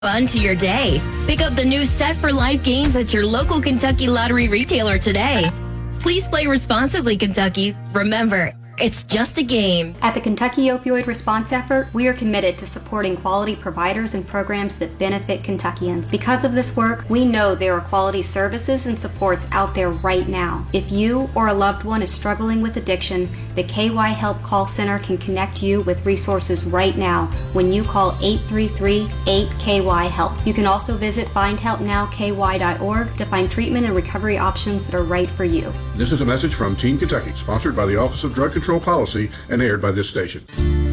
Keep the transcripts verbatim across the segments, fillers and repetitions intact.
Fun to your day. Pick up the new Set for Life games at your local Kentucky Lottery retailer today. Please play responsibly, Kentucky. Remember, it's just a game. At the Kentucky Opioid Response Effort, we are committed to supporting quality providers and programs that benefit Kentuckians. Because of this work, we know there are quality services and supports out there right now. If you or a loved one is struggling with addiction, the K Y Help Call Center can connect you with resources right now when you call eight three three, eight K Y HELP. You can also visit find help now K Y dot org to find treatment and recovery options that are right for you. This is a message from Team Kentucky, sponsored by the Office of Drug Control Policy and aired by this station.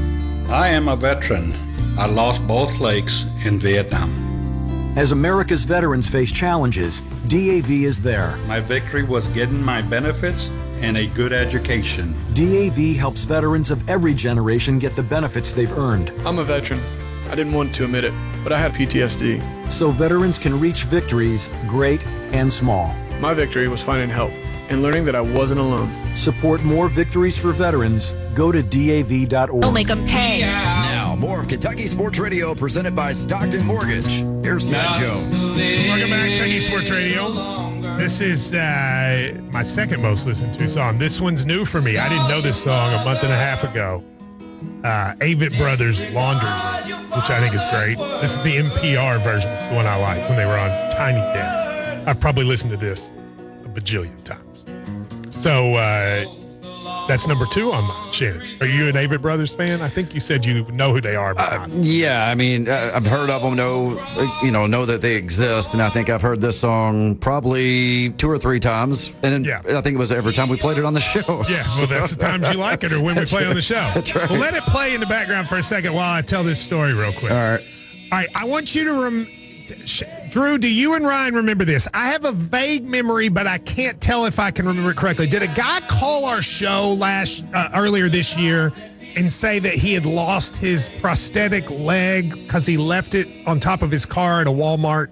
I am a veteran. I lost both legs in Vietnam. As America's veterans face challenges, D A V is there. My victory was getting my benefits and a good education. D A V helps veterans of every generation get the benefits they've earned. I'm a veteran. I didn't want to admit it, but I had P T S D. So veterans can reach victories, great and small. My victory was finding help and learning that I wasn't alone. Support more victories for veterans. Go to D A V dot org. Don't make them pay. Now, more of Kentucky Sports Radio presented by Stockton Mortgage. Here's Matt Jones. Welcome back, Kentucky Sports Radio. This is uh, my second most listened to song. This one's new for me. I didn't know this song a month and a half ago. Uh, Avett Brothers Laundry Room, which I think is great. This is the N P R version. It's the one I like when they were on Tiny Desk. I've probably listened to this a bajillion times. So uh, that's number two on mine, Shannon. Are you an Avett Brothers fan? I think you said you know who they are. But uh, yeah, I mean, uh, I've heard of them, know, you know, know that they exist, and I think I've heard this song probably two or three times, and yeah. I think it was every time we played it on the show. Yeah, well, so, that's the times you like it or when we play right. on the show. That's right. Well, let it play in the background for a second while I tell this story real quick. All right. All right, I want you to rem- Drew, do you and Ryan remember this? I have a vague memory, but I can't tell if I can remember it correctly. Did a guy call our show last uh, earlier this year and say that he had lost his prosthetic leg because he left it on top of his car at a Walmart?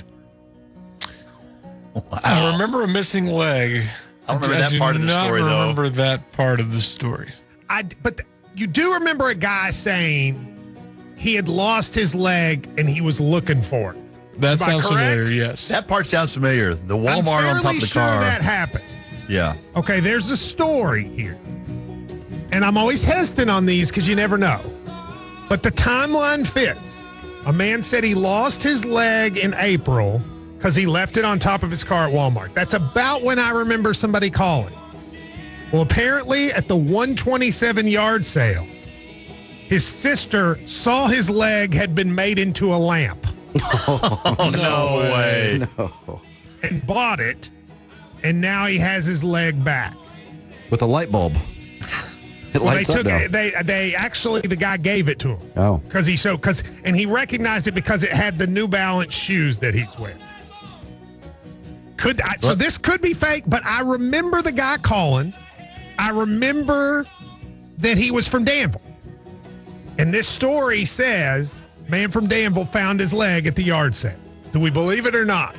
Wow. I remember a missing leg. I don't remember I that part of the story, though. I remember that part of the story. I, but you do remember a guy saying he had lost his leg and he was looking for it. That sounds familiar, yes. That part sounds familiar. The Walmart on top of the sure car. That happened. Yeah. Okay, there's a story here. And I'm always hesitant on these because you never know. But the timeline fits. A man said he lost his leg in April because he left it on top of his car at Walmart. That's about when I remember somebody calling. Well, apparently at the one twenty-seven yard sale, his sister saw his leg had been made into a lamp. Oh, no, no way. way. No. And bought it, and now he has his leg back. With a light bulb. It well, they lights took up it, they they actually the guy gave it to him. Oh. Because he so cause and he recognized it because it had the New Balance shoes that he's wearing. Could I, so this could be fake, but I remember the guy calling. I remember that he was from Danville. And this story says, man from Danville found his leg at the yard sale. Do we believe it or not?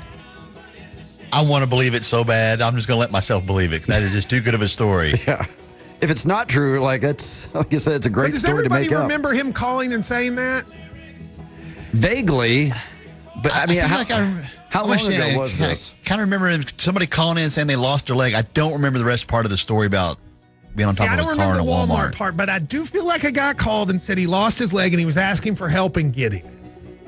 I want to believe it so bad. I'm just going to let myself believe it. That is just too good of a story. Yeah. If it's not true, like that's like you said, it's a great does story to make up. Does everybody remember him calling and saying that? Vaguely, but I, I mean, I how, like I, how long ago was I, this? I kind of remember somebody calling in and saying they lost their leg. I don't remember the rest part of the story about being on top See, of a car in a Walmart. I don't remember the Walmart part, but I do feel like a guy called and said he lost his leg and he was asking for help in getting it.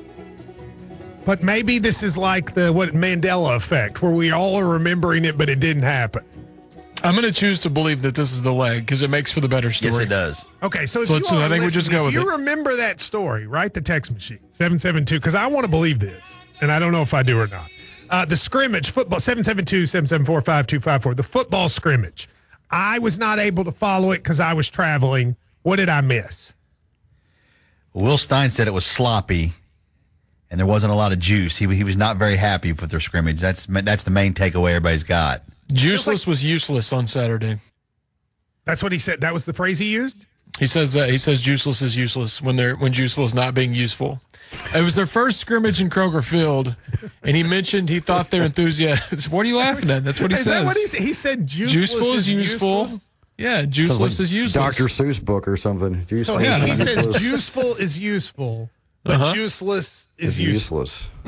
But maybe this is like the what Mandela effect, where we all are remembering it, but it didn't happen. I'm going to choose to believe that this is the leg because it makes for the better story. Yes, it does. Okay, so if so you I think we just go with if it. you remember that story, write the text machine, seven seven two, because I want to believe this, and I don't know if I do or not. Uh, the scrimmage, football, seven seven two, seven seven four, five two five four, the football scrimmage. I was not able to follow it because I was traveling. What did I miss? Will Stein said it was sloppy, and there wasn't a lot of juice. He he was not very happy with their scrimmage. That's that's the main takeaway everybody's got. Juiceless was useless on Saturday. That's what he said. That was the phrase he used? He says that. He says juiceless is useless when they're when useful is not being useful. It was their first scrimmage in Kroger Field, and he mentioned he thought their enthusiasm. What are you laughing at? That's what he is says. That what he, he said? Juiceless Juiceful is, is useful. Useful? Yeah, juiceless like is useless. Doctor Seuss book or something. So yeah, he says juiceful is useful, but Uh-huh. useless is It's useless. useless.